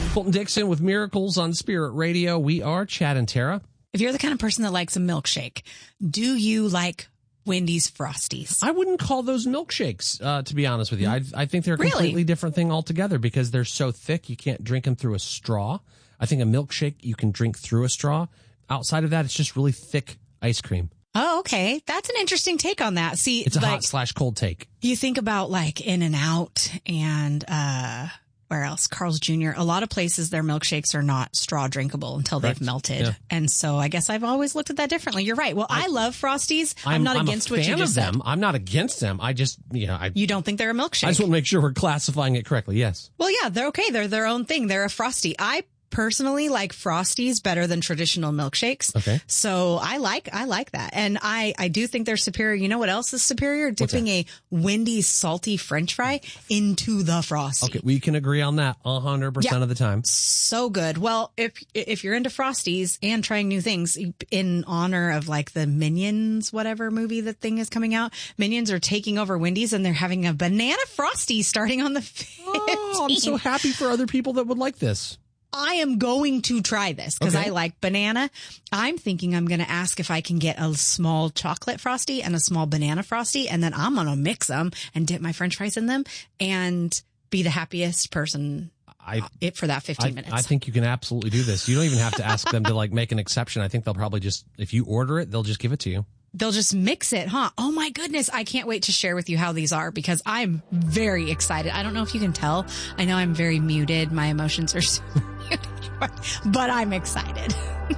Colton Dixon with Miracles on Spirit Radio. We are Chad and Tara. If you're the kind of person that likes a milkshake, do you like Wendy's Frosties? I wouldn't call those milkshakes, to be honest with you. I think they're a completely different thing altogether because they're so thick you can't drink them through a straw. I think a milkshake you can drink through a straw. Outside of that, it's just really thick ice cream. Oh, okay. That's an interesting take on that. See, it's a hot/cold take. You think about like In-N-Out and where else? Carl's Jr. A lot of places, their milkshakes are not straw drinkable until they've melted. Yeah. And so I guess I've always looked at that differently. You're right. Well, I love Frosties. I'm not against what you just said. I'm not against them. I just, you don't think they're a milkshake? I just want to make sure we're classifying it correctly. Yes. Well, yeah, they're okay. They're their own thing. They're a Frosty. I personally like Frosties better than traditional milkshakes. Okay. So I like that. And I do think they're superior. You know what else is superior? Dipping a Wendy's salty French fry into the Frosty. Okay. We can agree on that 100% of the time. So good. Well, if you're into Frosties and trying new things in honor of like the Minions, whatever movie that thing is coming out, Minions are taking over Wendy's and they're having a banana Frosty starting on the 15th. Oh, I'm so happy for other people that would like this. I am going to try this because I like banana. I'm thinking I'm going to ask if I can get a small chocolate Frosty and a small banana Frosty, and then I'm going to mix them and dip my French fries in them and be the happiest person for that 15 minutes. I think you can absolutely do this. You don't even have to ask them to like make an exception. I think they'll probably just, if you order it, they'll just give it to you. They'll just mix it, huh? Oh my goodness. I can't wait to share with you how these are because I'm very excited. I don't know if you can tell. I know I'm very muted. My emotions are so muted, but I'm excited.